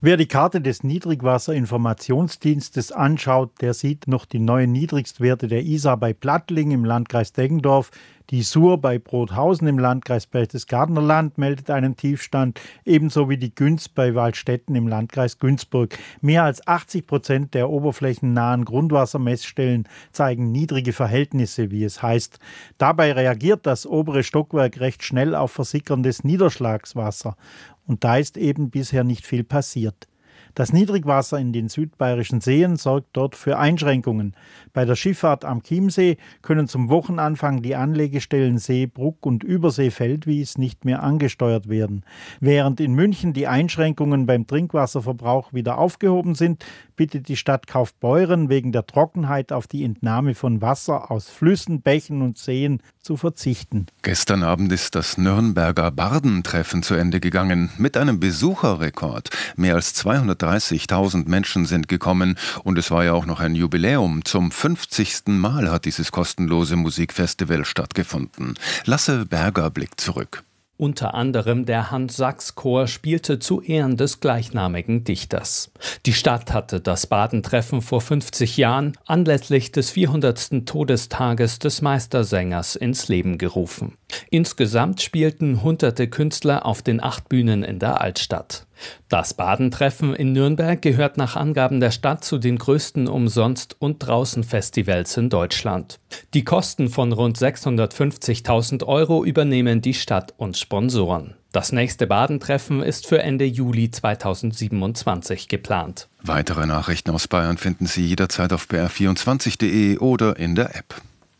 Wer die Karte des Niedrigwasserinformationsdienstes anschaut, der sieht noch die neuen Niedrigstwerte der Isar bei Plattling im Landkreis Deggendorf. Die Sur bei Brothausen im Landkreis Berchtesgadener Land meldet einen Tiefstand, ebenso wie die Günz bei Waldstätten im Landkreis Günzburg. Mehr als 80% der oberflächennahen Grundwassermessstellen zeigen niedrige Verhältnisse, wie es heißt. Dabei reagiert das obere Stockwerk recht schnell auf versickerndes Niederschlagswasser. Und da ist eben bisher nicht viel passiert. Das Niedrigwasser in den südbayerischen Seen sorgt dort für Einschränkungen. Bei der Schifffahrt am Chiemsee können zum Wochenanfang die Anlegestellen Seebruck und Übersee-Feldwies nicht mehr angesteuert werden. Während in München die Einschränkungen beim Trinkwasserverbrauch wieder aufgehoben sind, bittet die Stadt Kaufbeuren wegen der Trockenheit auf die Entnahme von Wasser aus Flüssen, Bächen und Seen zu verzichten. Gestern Abend ist das Nürnberger Bardentreffen zu Ende gegangen mit einem Besucherrekord. Mehr als 230.000 Menschen sind gekommen und es war ja auch noch ein Jubiläum. Zum 50. Mal hat dieses kostenlose Musikfestival stattgefunden. Lasse Berger blickt zurück. Unter anderem der Hans-Sachs-Chor spielte zu Ehren des gleichnamigen Dichters. Die Stadt hatte das Badentreffen vor 50 Jahren anlässlich des 400. Todestages des Meistersängers ins Leben gerufen. Insgesamt spielten hunderte Künstler auf den 8 Bühnen in der Altstadt. Das Badentreffen in Nürnberg gehört nach Angaben der Stadt zu den größten Umsonst- und Draußenfestivals in Deutschland. Die Kosten von rund 650.000 € übernehmen die Stadt und Sponsoren. Das nächste Badentreffen ist für Ende Juli 2027 geplant. Weitere Nachrichten aus Bayern finden Sie jederzeit auf br24.de oder in der App.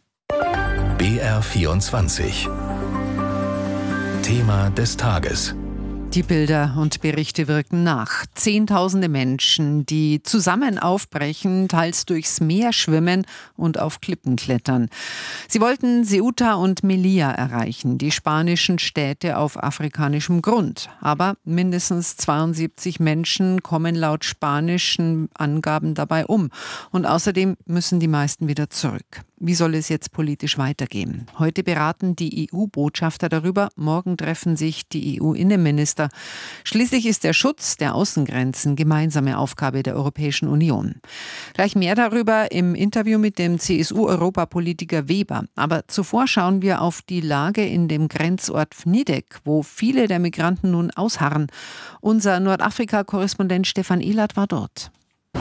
BR24 Thema des Tages. Die Bilder und Berichte wirken nach. Zehntausende Menschen, die zusammen aufbrechen, teils durchs Meer schwimmen und auf Klippen klettern. Sie wollten Ceuta und Melilla erreichen, die spanischen Städte auf afrikanischem Grund. Aber mindestens 72 Menschen kommen laut spanischen Angaben dabei um. Und außerdem müssen die meisten wieder zurück. Wie soll es jetzt politisch weitergehen? Heute beraten die EU-Botschafter darüber, morgen treffen sich die EU-Innenminister. Schließlich ist der Schutz der Außengrenzen gemeinsame Aufgabe der Europäischen Union. Gleich mehr darüber im Interview mit dem CSU-Europapolitiker Weber. Aber zuvor schauen wir auf die Lage in dem Grenzort Vnidek, wo viele der Migranten nun ausharren. Unser Nordafrika-Korrespondent Stefan Ehlert war dort.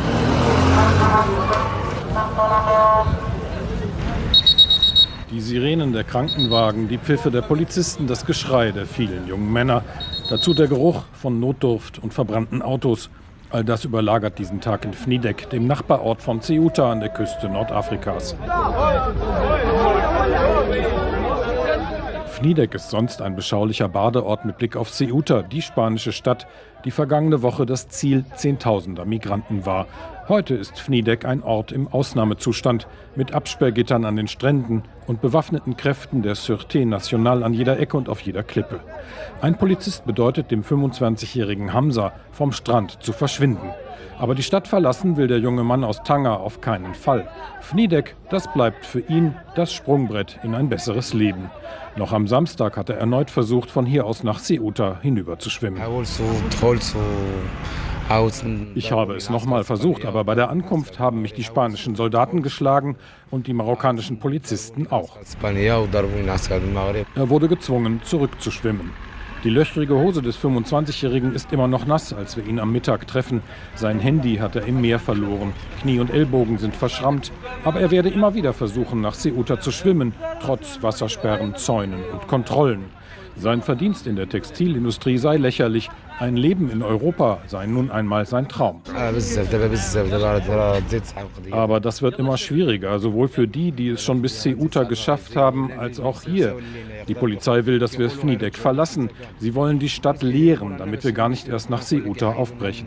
Die Sirenen der Krankenwagen, die Pfiffe der Polizisten, das Geschrei der vielen jungen Männer. Dazu der Geruch von Notdurft und verbrannten Autos. All das überlagert diesen Tag in Vnidek, dem Nachbarort von Ceuta an der Küste Nordafrikas. Vnidek ist sonst ein beschaulicher Badeort mit Blick auf Ceuta, die spanische Stadt, die vergangene Woche das Ziel Zehntausender Migranten war. Heute ist Vnidek ein Ort im Ausnahmezustand mit Absperrgittern an den Stränden und bewaffneten Kräften der Sûreté Nationale an jeder Ecke und auf jeder Klippe. Ein Polizist bedeutet dem 25-jährigen Hamza, vom Strand zu verschwinden. Aber die Stadt verlassen will der junge Mann aus Tanger auf keinen Fall. Vnidek, das bleibt für ihn das Sprungbrett in ein besseres Leben. Noch am Samstag hat er erneut versucht, von hier aus nach Ceuta hinüber zu schwimmen. Ich habe es nochmal versucht, aber bei der Ankunft haben mich die spanischen Soldaten geschlagen und die marokkanischen Polizisten auch. Er wurde gezwungen, zurückzuschwimmen. Die löchrige Hose des 25-Jährigen ist immer noch nass, als wir ihn am Mittag treffen. Sein Handy hat er im Meer verloren. Knie und Ellbogen sind verschrammt. Aber er werde immer wieder versuchen, nach Ceuta zu schwimmen, trotz Wassersperren, Zäunen und Kontrollen. Sein Verdienst in der Textilindustrie sei lächerlich. Ein Leben in Europa sei nun einmal sein Traum. Aber das wird immer schwieriger, sowohl für die, die es schon bis Ceuta geschafft haben, als auch hier. Die Polizei will, dass wir Vnidek verlassen. Sie wollen die Stadt leeren, damit wir gar nicht erst nach Ceuta aufbrechen.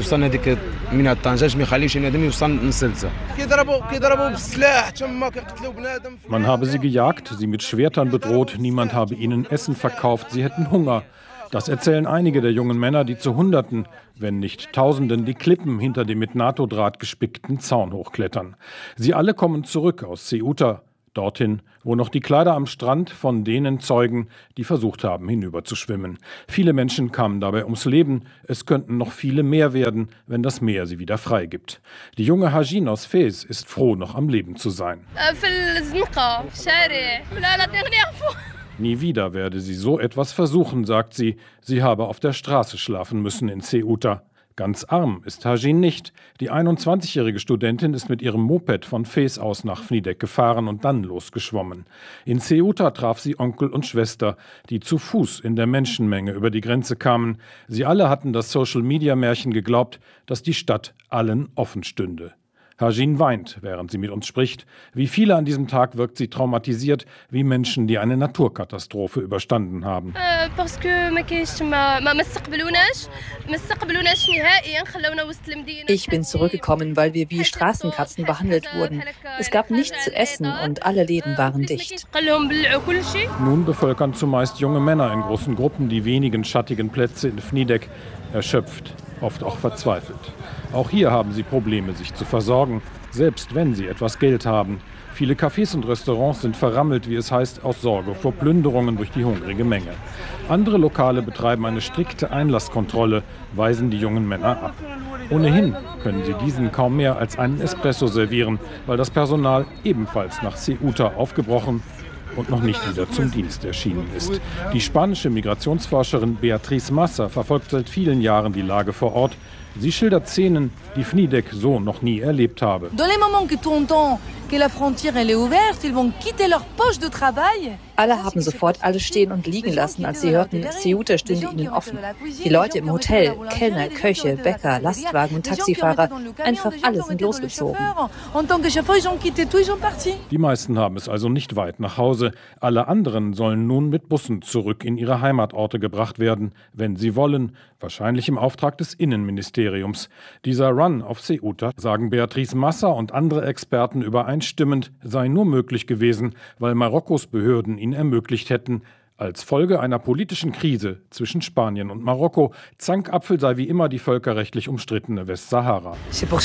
Man habe sie gejagt, sie mit Schwertern bedroht, niemand habe ihnen Essen verkauft, sie hätten Hunger. Das erzählen einige der jungen Männer, die zu Hunderten, wenn nicht Tausenden, die Klippen hinter dem mit NATO-Draht gespickten Zaun hochklettern. Sie alle kommen zurück aus Ceuta. Dorthin, wo noch die Kleider am Strand von denen zeugen, die versucht haben, hinüber zu schwimmen. Viele Menschen kamen dabei ums Leben. Es könnten noch viele mehr werden, wenn das Meer sie wieder freigibt. Die junge Hajin aus Fez ist froh, noch am Leben zu sein. Nie wieder werde sie so etwas versuchen, sagt sie. Sie habe auf der Straße schlafen müssen in Ceuta. Ganz arm ist Hajin nicht. Die 21-jährige Studentin ist mit ihrem Moped von Fez aus nach Fnidek gefahren und dann losgeschwommen. In Ceuta traf sie Onkel und Schwester, die zu Fuß in der Menschenmenge über die Grenze kamen. Sie alle hatten das Social-Media-Märchen geglaubt, dass die Stadt allen offen stünde. Hajin weint, während sie mit uns spricht. Wie viele an diesem Tag wirkt sie traumatisiert, wie Menschen, die eine Naturkatastrophe überstanden haben. Ich bin zurückgekommen, weil wir wie Straßenkatzen behandelt wurden. Es gab nichts zu essen und alle Läden waren dicht. Nun bevölkern zumeist junge Männer in großen Gruppen die wenigen schattigen Plätze in Fnidek, erschöpft, oft auch verzweifelt. Auch hier haben sie Probleme, sich zu versorgen, selbst wenn sie etwas Geld haben. Viele Cafés und Restaurants sind verrammelt, wie es heißt, aus Sorge vor Plünderungen durch die hungrige Menge. Andere Lokale betreiben eine strikte Einlasskontrolle, weisen die jungen Männer ab. Ohnehin können sie diesen kaum mehr als einen Espresso servieren, weil das Personal ebenfalls nach Ceuta aufgebrochen und noch nicht wieder zum Dienst erschienen ist. Die spanische Migrationsforscherin Beatriz Massa verfolgt seit vielen Jahren die Lage vor Ort. Sie schildert Szenen, die Fnidek so noch nie erlebt habe. Alle haben sofort alles stehen und liegen lassen, als sie hörten, Ceuta stünde ihnen offen. Die Leute im Hotel, Kellner, Köche, Bäcker, Lastwagen und Taxifahrer, einfach alle sind losgezogen. Die meisten haben es also nicht weit nach Hause. Alle anderen sollen nun mit Bussen zurück in ihre Heimatorte gebracht werden, wenn sie wollen, wahrscheinlich im Auftrag des Innenministeriums. Dieser Run auf Ceuta, sagen Beatriz Massa und andere Experten übereinstimmend, sei nur möglich gewesen, weil Marokkos Behörden ihn ermöglicht hätten. Als Folge einer politischen Krise zwischen Spanien und Marokko. Zankapfel sei wie immer die völkerrechtlich umstrittene Westsahara.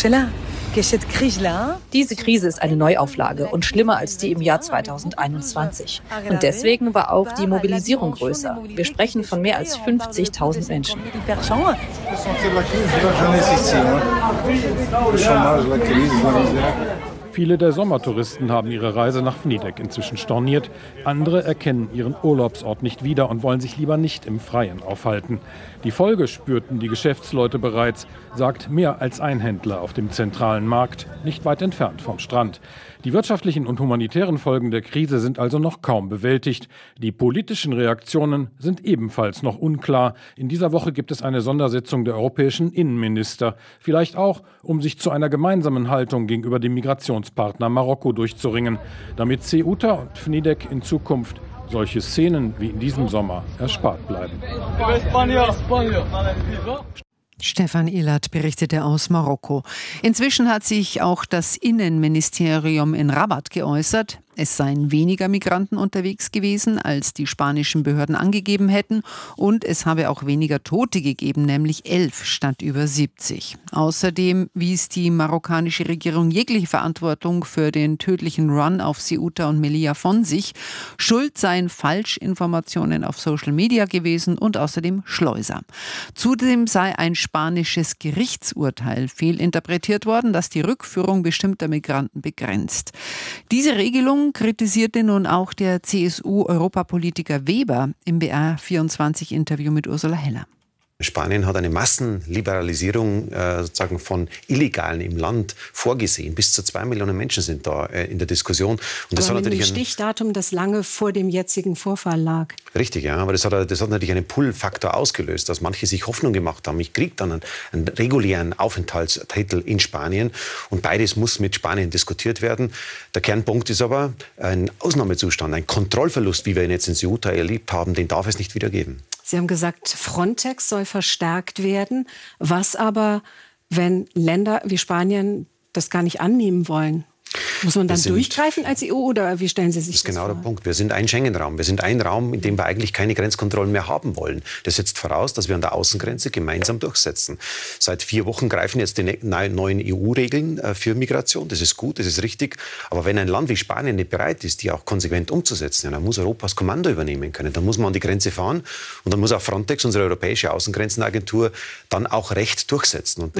Diese Krise ist eine Neuauflage und schlimmer als die im Jahr 2021. Und deswegen war auch die Mobilisierung größer. Wir sprechen von mehr als 50.000 Menschen. Viele der Sommertouristen haben ihre Reise nach Fnidek inzwischen storniert. Andere erkennen ihren Urlaubsort nicht wieder und wollen sich lieber nicht im Freien aufhalten. Die Folge spürten die Geschäftsleute bereits, sagt mehr als ein Händler auf dem zentralen Markt, nicht weit entfernt vom Strand. Die wirtschaftlichen und humanitären Folgen der Krise sind also noch kaum bewältigt. Die politischen Reaktionen sind ebenfalls noch unklar. In dieser Woche gibt es eine Sondersitzung der europäischen Innenminister. Vielleicht auch, um sich zu einer gemeinsamen Haltung gegenüber dem Migrationspartner Marokko durchzuringen, damit Ceuta und Fnidek in Zukunft solche Szenen wie in diesem Sommer erspart bleiben. Stefan Ehlert berichtete aus Marokko. Inzwischen hat sich auch das Innenministerium in Rabat geäußert. Es seien weniger Migranten unterwegs gewesen, als die spanischen Behörden angegeben hätten. Und es habe auch weniger Tote gegeben, nämlich 11 statt über 70. Außerdem wies die marokkanische Regierung jegliche Verantwortung für den tödlichen Run auf Ceuta und Melilla von sich. Schuld seien Falschinformationen auf Social Media gewesen und außerdem Schleuser. Zudem sei ein spanisches Gerichtsurteil fehlinterpretiert worden, das die Rückführung bestimmter Migranten begrenzt. Diese Regelung kritisierte nun auch der CSU-Europapolitiker Weber im BR24-Interview mit Ursula Heller. Spanien hat eine Massenliberalisierung sozusagen von Illegalen im Land vorgesehen. Bis zu 2 Millionen Menschen sind da in der Diskussion. Und das aber hat natürlich ein Stichdatum, das lange vor dem jetzigen Vorfall lag. Richtig, ja. Aber das hat natürlich einen Pull-Faktor ausgelöst, dass manche sich Hoffnung gemacht haben. Ich kriege dann einen regulären Aufenthaltstitel in Spanien. Und beides muss mit Spanien diskutiert werden. Der Kernpunkt ist aber ein Ausnahmezustand, ein Kontrollverlust, wie wir ihn jetzt in Ceuta erlebt haben, den darf es nicht wieder geben. Sie haben gesagt, Frontex soll verstärkt werden. Was aber, wenn Länder wie Spanien das gar nicht annehmen wollen? Muss man dann durchgreifen als EU oder wie stellen Sie sich das vor? Das ist genau der Punkt. Wir sind ein Schengen-Raum. Wir sind ein Raum, in dem wir eigentlich keine Grenzkontrollen mehr haben wollen. Das setzt voraus, dass wir an der Außengrenze gemeinsam durchsetzen. Seit 4 Wochen greifen jetzt die neuen EU-Regeln für Migration. Das ist gut, das ist richtig. Aber wenn ein Land wie Spanien nicht bereit ist, die auch konsequent umzusetzen, dann muss Europa das Kommando übernehmen können. Dann muss man an die Grenze fahren und dann muss auch Frontex, unsere europäische Außengrenzenagentur, dann auch Recht durchsetzen. Und